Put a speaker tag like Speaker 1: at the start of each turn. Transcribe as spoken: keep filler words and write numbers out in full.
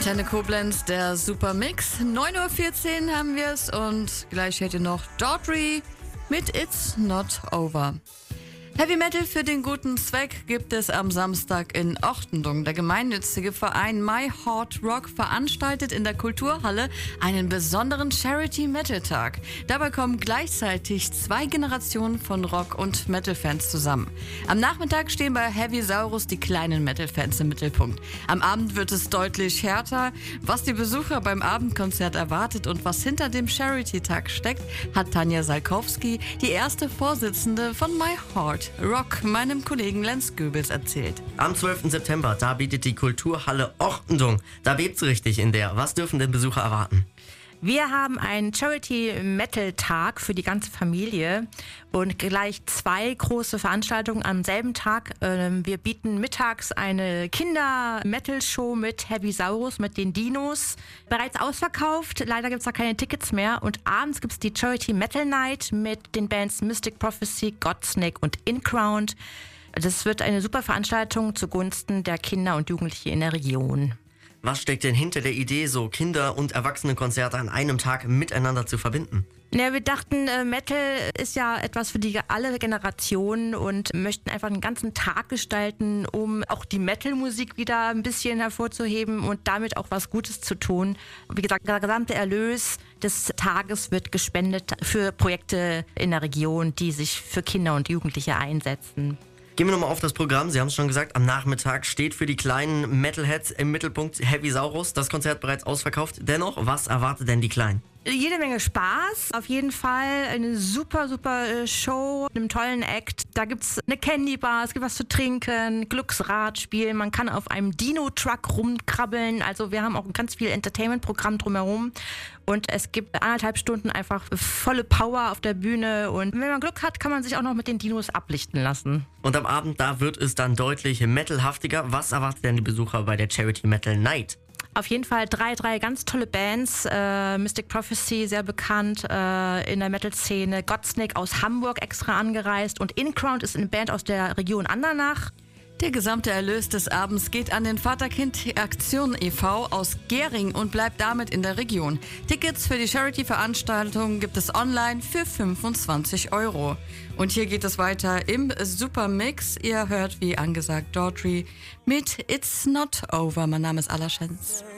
Speaker 1: Antenne Koblenz, der Supermix. neun Uhr vierzehn haben wir es und gleich hört ihr noch Daughtry mit It's Not Over. Heavy Metal für den guten Zweck gibt es am Samstag in Ochtendung. Der gemeinnützige Verein My Heart Rock veranstaltet in der Kulturhalle einen besonderen Charity-Metal-Tag. Dabei kommen gleichzeitig zwei Generationen von Rock- und Metal-Fans zusammen. Am Nachmittag stehen bei Heavy Saurus die kleinen Metal-Fans im Mittelpunkt. Am Abend wird es deutlich härter. Was die Besucher beim Abendkonzert erwartet und was hinter dem Charity-Tag steckt, hat Tanja Salkowski, die erste Vorsitzende von My Heart Rock, meinem Kollegen Lenz Goebbels, erzählt.
Speaker 2: Am zwölften September, da bietet die Kulturhalle Ochtendung. Da bebt's richtig in der. Was dürfen denn Besucher erwarten?
Speaker 3: Wir haben einen Charity-Metal-Tag für die ganze Familie und gleich zwei große Veranstaltungen am selben Tag. Wir bieten mittags eine Kinder-Metal-Show mit Heavy Saurus, mit den Dinos. Bereits ausverkauft, leider gibt es da keine Tickets mehr. Und abends gibt es die Charity-Metal-Night mit den Bands Mystic Prophecy, Godsnake und Incrowned. Das wird eine super Veranstaltung zugunsten der Kinder und Jugendlichen in der Region.
Speaker 2: Was steckt denn hinter der Idee, so Kinder- und Erwachsenenkonzerte an einem Tag miteinander zu verbinden?
Speaker 3: Ja, wir dachten, äh, Metal ist ja etwas für die alle Generationen und möchten einfach einen ganzen Tag gestalten, um auch die Metal-Musik wieder ein bisschen hervorzuheben und damit auch was Gutes zu tun. Wie gesagt, der gesamte Erlös des Tages wird gespendet für Projekte in der Region, die sich für Kinder und Jugendliche einsetzen.
Speaker 2: Gehen wir nochmal auf das Programm. Sie haben es schon gesagt, am Nachmittag steht für die kleinen Metalheads im Mittelpunkt Heavy Saurus. Das Konzert bereits ausverkauft. Dennoch, was erwartet denn die Kleinen?
Speaker 3: Jede Menge Spaß, auf jeden Fall eine super, super Show, einem tollen Act. Da gibt's eine Candy Bar, es gibt was zu trinken, Glücksradspiel, man kann auf einem Dino-Truck rumkrabbeln. Also wir haben auch ein ganz viel Entertainment-Programm drumherum und es gibt anderthalb Stunden einfach volle Power auf der Bühne und wenn man Glück hat, kann man sich auch noch mit den Dinos ablichten lassen.
Speaker 2: Und am Abend, da wird es dann deutlich metalhaftiger. Was erwartet denn die Besucher bei der Charity Metal Night?
Speaker 3: Auf jeden Fall drei, drei ganz tolle Bands. Äh, Mystic Prophecy, sehr bekannt äh, in der Metal-Szene. Godsnake aus Hamburg extra angereist. Und Incrowned ist eine Band aus der Region Andernach.
Speaker 1: Der gesamte Erlös des Abends geht an den Vater-Kind-Aktion e V aus Gering und bleibt damit in der Region. Tickets für die Charity-Veranstaltung gibt es online für fünfundzwanzig Euro. Und hier geht es weiter im Supermix. Ihr hört wie angesagt Daughtry mit It's Not Over. Mein Name ist Ala Schenz.